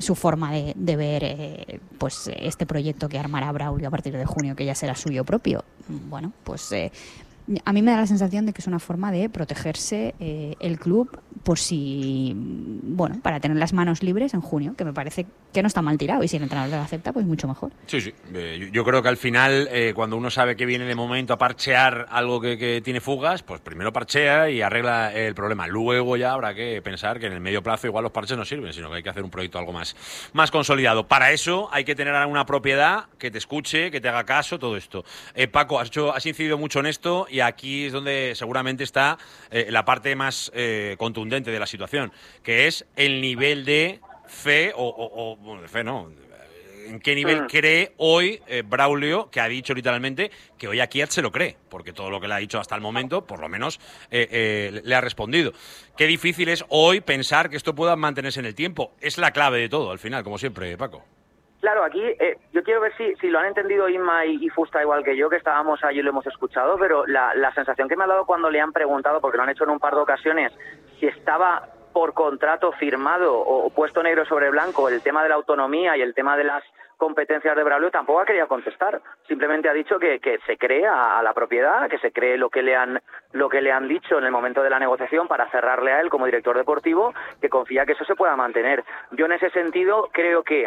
su forma de ver pues este proyecto que armará Braulio a partir de junio, que ya será suyo propio. Bueno, pues a mí me da la sensación de que es una forma de protegerse el club por si, bueno, para tener las manos libres en junio, que me parece que no está mal tirado, y si el entrenador lo acepta, pues mucho mejor. Sí, sí. Yo creo que al final, cuando uno sabe que viene de momento a parchear algo que tiene fugas, pues primero parchea y arregla el problema. Luego ya habrá que pensar que en el medio plazo igual los parches no sirven, sino que hay que hacer un proyecto algo más consolidado. Para eso hay que tener una propiedad que te escuche, que te haga caso, todo esto. Paco, has incidido mucho en esto y aquí es donde seguramente está la parte más contundente de la situación, que es el nivel de fe, bueno, de fe no, ¿en qué nivel cree hoy Braulio, que ha dicho literalmente que hoy a Kiat se lo cree? Porque todo lo que le ha dicho hasta el momento, por lo menos, le ha respondido. Qué difícil es hoy pensar que esto pueda mantenerse en el tiempo. Es la clave de todo, al final, como siempre, Paco. Claro, aquí yo quiero ver si lo han entendido Inma y Fusta igual que yo, que estábamos allí y lo hemos escuchado, pero la sensación que me ha dado cuando le han preguntado, porque lo han hecho en un par de ocasiones, si estaba por contrato firmado o puesto negro sobre blanco el tema de la autonomía y el tema de las competencias de Braulio, tampoco ha querido contestar. Simplemente ha dicho que se cree a la propiedad, que se cree lo que le han dicho en el momento de la negociación para cerrarle a él como director deportivo, que confía que eso se pueda mantener. Yo en ese sentido creo que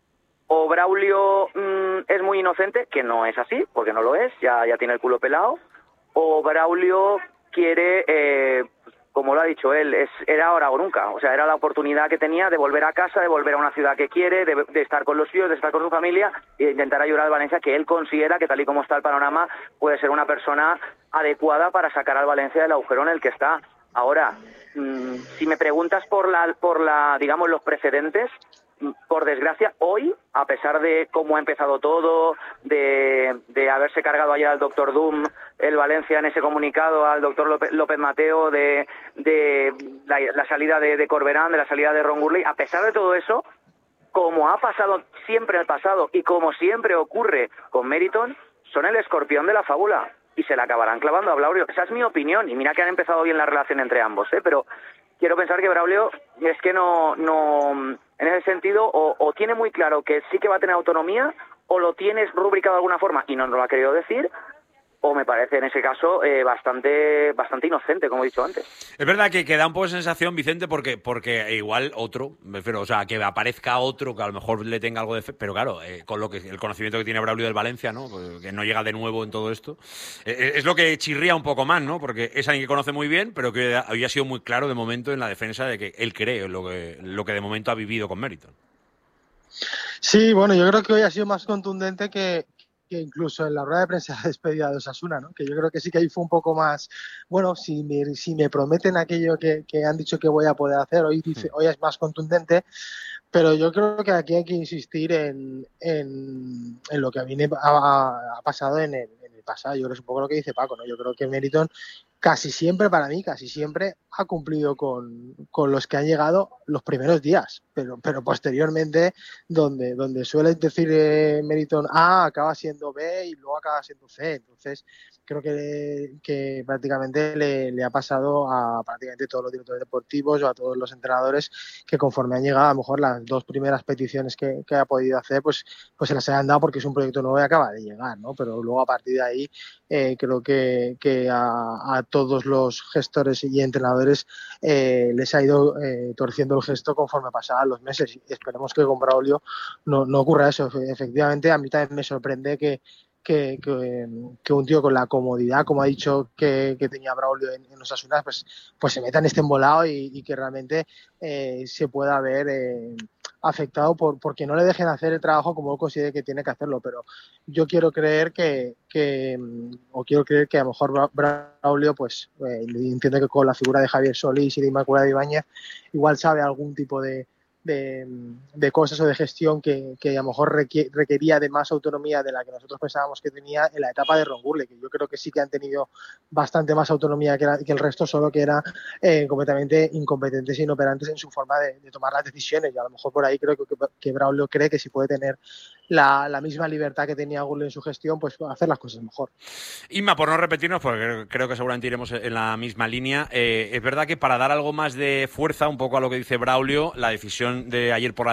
o Braulio es muy inocente, que no es así, porque no lo es, ya tiene el culo pelado, o Braulio quiere, como lo ha dicho él, era ahora o nunca, o sea, era la oportunidad que tenía de volver a casa, de volver a una ciudad que quiere, de estar con los suyos, de estar con su familia e intentar ayudar al Valencia, que él considera que tal y como está el panorama puede ser una persona adecuada para sacar al Valencia del agujero en el que está. Ahora, si me preguntas por la digamos, los precedentes, por desgracia, hoy, a pesar de cómo ha empezado todo, de haberse cargado ayer al doctor Doom, el Valencia en ese comunicado, al doctor López Mateo, de la salida de Corberán, de la salida de Ron Gurley, a pesar de todo eso, como ha pasado siempre en el pasado y como siempre ocurre con Meriton, son el escorpión de la fábula y se la acabarán clavando a Braulio. Esa es mi opinión, y mira que han empezado bien la relación entre ambos, pero quiero pensar que Braulio es que no en ese sentido, o tiene muy claro que sí que va a tener autonomía, o lo tienes rubricado de alguna forma y no nos lo ha querido decir, o me parece en ese caso bastante inocente, como he dicho antes. Es verdad que da un poco de sensación, Vicente, porque igual otro, me refiero, o sea, que aparezca otro que a lo mejor le tenga algo de fe, pero claro, con el conocimiento que tiene Braulio del Valencia, ¿no? Que no llega de nuevo en todo esto, es lo que chirría un poco más, ¿no? Porque es alguien que conoce muy bien, pero que había sido muy claro de momento en la defensa de que él cree lo que de momento ha vivido con Meriton. Sí, bueno, yo creo que hoy ha sido más contundente que incluso en la rueda de prensa de despedida de Osasuna, ¿no? Que yo creo que sí que ahí fue un poco más, bueno, si me prometen aquello que han dicho que voy a poder hacer, hoy es más contundente, pero yo creo que aquí hay que insistir en lo que ha pasado en el pasado. Yo creo que es un poco lo que dice Paco, ¿no? Yo creo que Meriton casi siempre ha cumplido con los que han llegado los primeros días, pero posteriormente donde suele decir Meriton A, acaba siendo B y luego acaba siendo C. Entonces creo que prácticamente le ha pasado a prácticamente todos los directores deportivos o a todos los entrenadores, que conforme han llegado, a lo mejor las dos primeras peticiones que ha podido hacer, pues se las han dado porque es un proyecto nuevo y acaba de llegar, ¿no? Pero luego a partir de ahí creo que a todos los gestores y entrenadores les ha ido torciendo el gesto conforme pasaban los meses, y esperemos que con Braulio no ocurra eso. Efectivamente, a mí también me sorprende que un tío con la comodidad, como ha dicho que tenía Braulio en Osasuna, pues se meta en este embolado y que realmente se pueda ver afectado porque no le dejen hacer el trabajo como él considere que tiene que hacerlo. Pero yo quiero creer que a lo mejor Braulio, pues entiende que con la figura de Javier Solís y de Inmaculada Ibáñez igual sabe algún tipo de cosas o de gestión que a lo mejor requería de más autonomía de la que nosotros pensábamos que tenía en la etapa de Ron Gurley, que yo creo que sí que han tenido bastante más autonomía que el resto, solo que eran completamente incompetentes e inoperantes en su forma de tomar las decisiones, y a lo mejor por ahí creo que Braulio cree que si puede tener la misma libertad que tenía Gurley en su gestión, pues hacer las cosas mejor. Inma, por no repetirnos, porque creo que seguramente iremos en la misma línea, es verdad que para dar algo más de fuerza un poco a lo que dice Braulio, la decisión de ayer por la